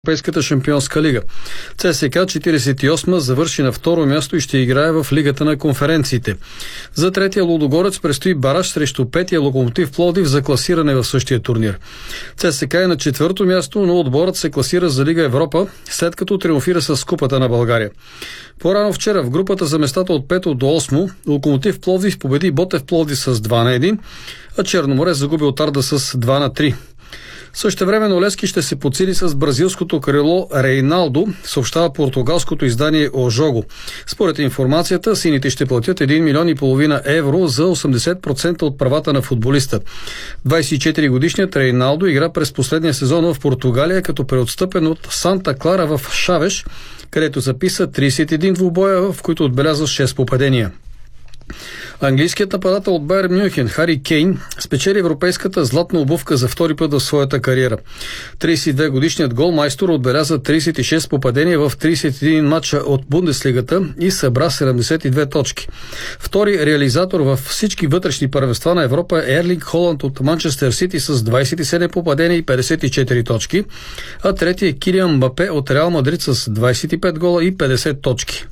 Европейската шампионска лига. ЦСКА 48 завърши на второ място и ще играе в Лигата на конференциите. За третия Лудогорец предстои бараж срещу петия Локомотив Пловдив за класиране в същия турнир. ЦСКА е на четвърто място, но отборът се класира за Лига Европа, след като триумфира с Купата на България. По-рано вчера в групата за местата от 5 до 8 Локомотив Пловдив победи Ботев Пловдив с 2-1, а Черноморец загуби от Арда с 2-3. Същевременно Левски ще се подсили с бразилското крило Рейналдо, съобщава португалското издание Ожого. Според информацията, сините ще платят 1,5 милиона евро за 80% от правата на футболиста. 24-годишният Рейналдо игра през последния сезон в Португалия, като преотстъпен от Санта Клара в Шавеш, където записа 31 двубоя, в които отбеляза 6 попадения. Английският нападател от Байер Мюнхен Хари Кейн спечели европейската златна обувка за втори път в своята кариера. 32-годишният голмайстор отбеляза 36 попадения в 31 матча от Бундеслигата и събра 72 точки. Втори реализатор във всички вътрешни първенства на Европа е Ерлинг Холанд от Манчестър Сити с 27 попадения и 54 точки, а трети е Килиан Мбапе от Реал Мадрид с 25 гола и 50 точки.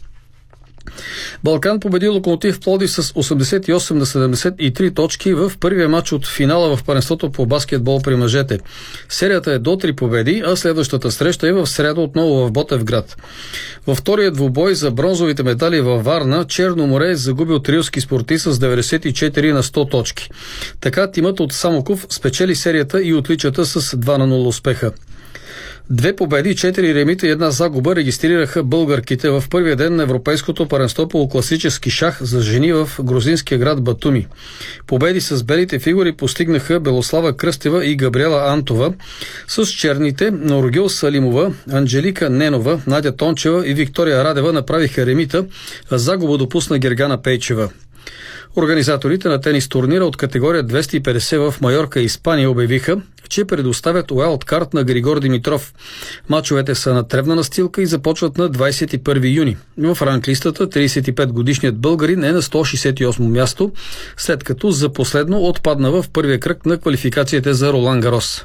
Балкан победи Локомотив Пловдив с 88 на 73 точки в първия матч от финала в първенството по баскетбол при мъжете. Серията е до 3 победи, а следващата среща е в сряда отново в Ботевград. Във втория двубой за бронзовите медали във Варна Черноморец загуби от рилски спорти с 94 на 100 точки. Така тимът от Самоков спечели серията и отличата с 2-0 успеха. 2 победи, 4 ремита и 1 загуба регистрираха българките в първия ден на Европейското първенство по класически шах за жени в грузинския град Батуми. Победи с белите фигури постигнаха Белослава Кръстева и Габриела Антова, с черните Норгил Салимова, Анджелика Ненова, Надя Тончева и Виктория Радева направиха ремита, а загуба допусна Гергана Пейчева. Организаторите на тенис турнира от категория 250 в Майорка, Испания, обявиха, че предоставят уайлдкарт на Григор Димитров. Мачовете са на тревна настилка и започват на 21 юни. В ранглистата 35-годишният българин е на 168 място, след като за последно отпадна в първия кръг на квалификациите за Ролан Гарос.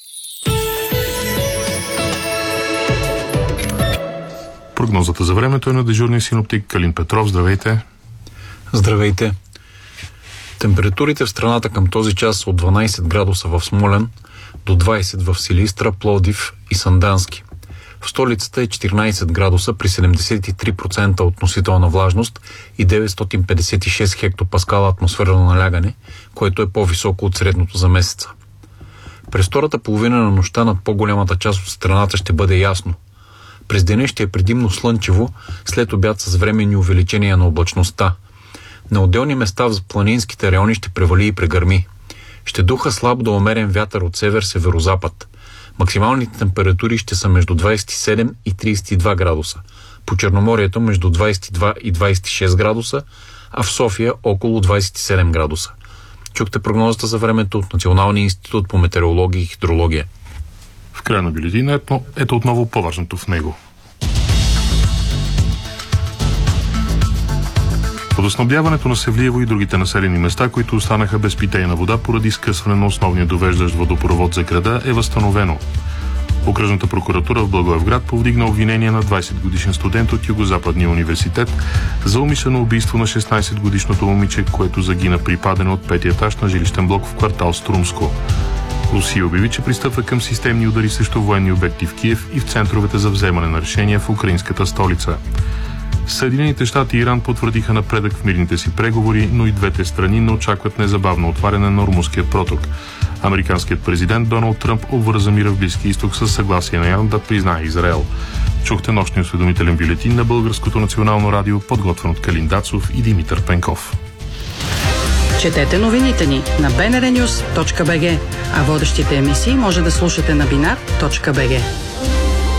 Прогнозата за времето е на дежурния синоптик Калин Петров. Здравейте! Здравейте! Температурите в страната към този час са от 12 градуса в Смолян до 20 в Силистра, Пловдив и Сандански. В столицата е 14 градуса при 73% относителна влажност и 956 хектопаскала атмосферно налягане, което е по-високо от средното за месеца. През втората половина на нощта над по-голямата част от страната ще бъде ясно. През деня ще е предимно слънчево, след обяд с временни увеличения на облачността. На отделни места в планинските райони ще превали и прегърми. Ще духа слаб до умерен вятър от север-северозапад. Максималните температури ще са между 27 и 32 градуса. По Черноморието между 22 и 26 градуса, а в София около 27 градуса. Чухте прогнозата за времето от Националния институт по метеорология и хидрология. В края на бюлетина ето отново по-важното в него. Водоснабдяването на Севлиево и другите населени места, които останаха без питейна вода поради скъсване на основния довеждащ водопровод за града, е възстановено. Окръжната прокуратура в Благоевград повдигна обвинение на 20-годишен студент от Югозападния университет за умишлено убийство на 16-годишното момиче, което загина при падане от 5-ти етаж на жилищен блок в квартал Струмско. Русия обяви, че пристъпва към системни удари срещу военни обекти в Киев и в центровете за вземане на решения в украинската столица. Съединените щати и Иран потвърдиха напредък в мирните си преговори, но и двете страни не очакват незабавно отваряне на Ормузския проток. Американският президент Доналд Тръмп обвърза мира в Близкия изток със съгласие на Иран да признае Израел. Чухте нощния осведомителен бюлетин на Българското национално радио, подготвен от Калин Дацов и Димитър Пенков. Четете новините ни на bnrnews.bg, а водещите емисии може да слушате на binar.bg.